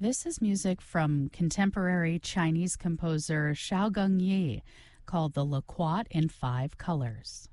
This is music from contemporary Chinese composer Xiao Gengyi called the Loquat in Five Colors.